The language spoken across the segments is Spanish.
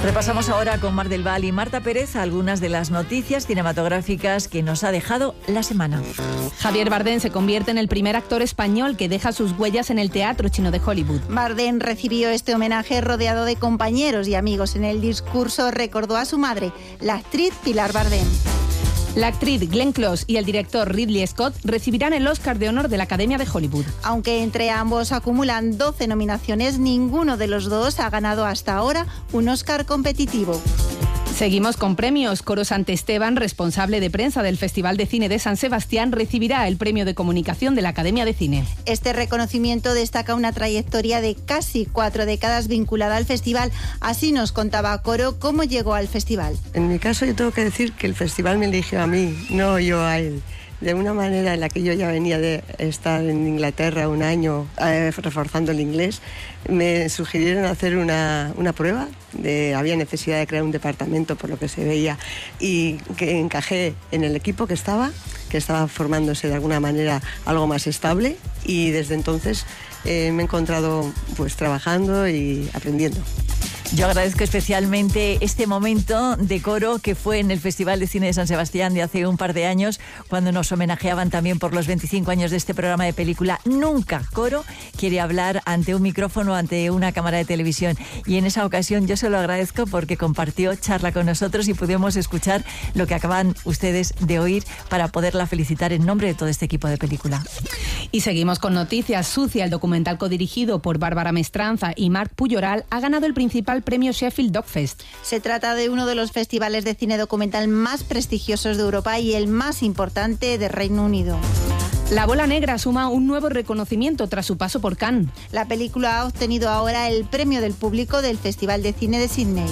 Repasamos ahora con Mar del Val y Marta Pérez algunas de las noticias cinematográficas que nos ha dejado la semana. Javier Bardem se convierte en el primer actor español que deja sus huellas en el teatro chino de Hollywood. Bardem recibió este homenaje rodeado de compañeros y amigos. En el discurso recordó a su madre, la actriz Pilar Bardem. La actriz Glenn Close y el director Ridley Scott recibirán el Oscar de Honor de la Academia de Hollywood. Aunque entre ambos acumulan 12 nominaciones, ninguno de los dos ha ganado hasta ahora un Oscar competitivo. Seguimos con premios. Coro Santesteban, responsable de prensa del Festival de Cine de San Sebastián, recibirá el premio de comunicación de la Academia de Cine. Este reconocimiento destaca una trayectoria de casi 4 décadas vinculada al festival. Así nos contaba Coro cómo llegó al festival. En mi caso yo tengo que decir que el festival me eligió a mí, no yo a él. De una manera en la que yo ya venía de estar en Inglaterra un año reforzando el inglés, me sugirieron hacer una prueba. Había necesidad de crear un departamento por lo que se veía y que encajé en el equipo que estaba formándose de alguna manera algo más estable, y desde entonces me he encontrado pues trabajando y aprendiendo. Yo agradezco especialmente este momento de Coro que fue en el Festival de Cine de San Sebastián de hace un par de años, cuando nos homenajeaban también por los 25 años de este programa de película. Nunca Coro quiere hablar ante un micrófono, ante una cámara de televisión, y en esa ocasión yo se lo agradezco porque compartió charla con nosotros y pudimos escuchar lo que acaban ustedes de oír para poderla felicitar en nombre de todo este equipo de película. Y seguimos con noticias. Sucia, el documental codirigido por Bárbara Mestranza y Marc Puyoral, ha ganado el principal premio Sheffield Dog Fest. Se trata de uno de los festivales de cine documental más prestigiosos de Europa y el más importante de Reino Unido. La Bola Negra suma un nuevo reconocimiento tras su paso por Cannes. La película ha obtenido ahora el premio del público del Festival de Cine de Sydney.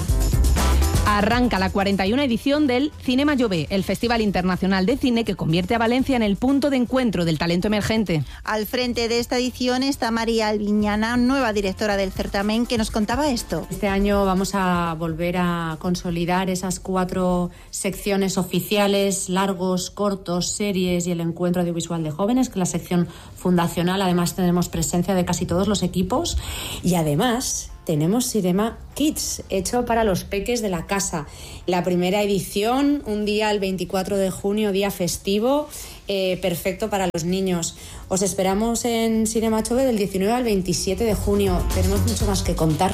Arranca la 41 edición del Cinema Jove, el Festival Internacional de Cine que convierte a Valencia en el punto de encuentro del talento emergente. Al frente de esta edición está María Albiñana, nueva directora del certamen, que nos contaba esto. Este año vamos a volver a consolidar esas 4 secciones oficiales: largos, cortos, series y el encuentro audiovisual de jóvenes, que es la sección fundacional. Además tenemos presencia de casi todos los equipos y además tenemos Cinema Kids, hecho para los peques de la casa. La primera edición, un día el 24 de junio, día festivo, perfecto para los niños. Os esperamos en Cinema Jove del 19 al 27 de junio. Tenemos mucho más que contar.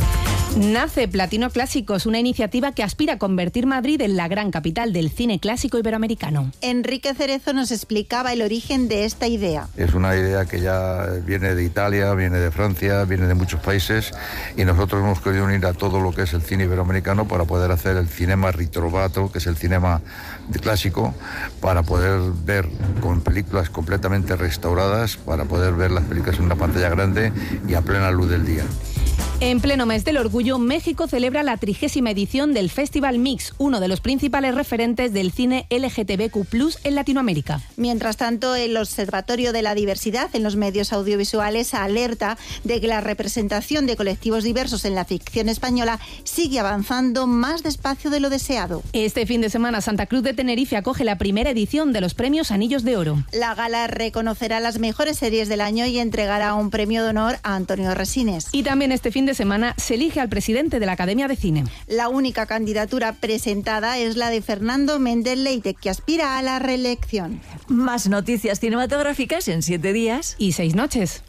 Nace Platino Clásicos, una iniciativa que aspira a convertir Madrid en la gran capital del cine clásico iberoamericano. Enrique Cerezo nos explicaba el origen de esta idea. Es una idea que ya viene de Italia, viene de Francia, viene de muchos países, y nosotros hemos querido unir a todo lo que es el cine iberoamericano para poder hacer el cinema ritrovato, que es el cinema clásico, para poder ver con películas completamente restauradas, para poder ver las películas en una pantalla grande y a plena luz del día. En pleno mes del orgullo, México celebra la 30ª edición del Festival Mix, uno de los principales referentes del cine LGTBQ+ en Latinoamérica. Mientras tanto, el Observatorio de la Diversidad en los Medios Audiovisuales alerta de que la representación de colectivos diversos en la ficción española sigue avanzando más despacio de lo deseado. Este fin de semana, Santa Cruz de Tenerife acoge la primera edición de los premios Anillos de Oro. La gala reconocerá las mejores series del año y entregará un premio de honor a Antonio Resines. Y también este fin de semana se elige al presidente de la Academia de Cine. La única candidatura presentada es la de Fernando Méndez Leite, que aspira a la reelección. Más noticias cinematográficas en 7 días y 6 noches.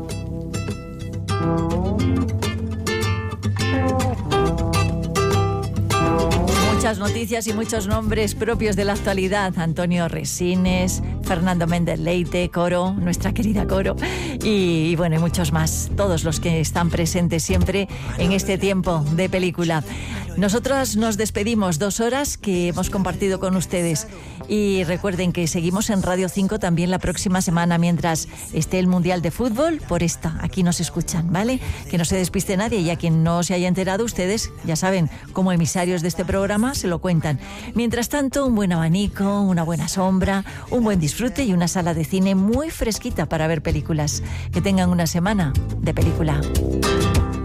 Muchas noticias y muchos nombres propios de la actualidad. Antonio Resines, Fernando Méndez Leite, Coro, nuestra querida Coro, y bueno, y muchos más. Todos los que están presentes siempre en este tiempo de película. Nosotros nos despedimos, 2 horas que hemos compartido con ustedes. Y recuerden que seguimos en Radio 5 también la próxima semana, mientras esté el Mundial de Fútbol. Por aquí nos escuchan, ¿vale? Que no se despiste nadie, y a quien no se haya enterado, ustedes ya saben, como emisarios de este programa, se lo cuentan. Mientras tanto, un buen abanico, una buena sombra, un buen disfrute y una sala de cine muy fresquita para ver películas. Que tengan una semana de película.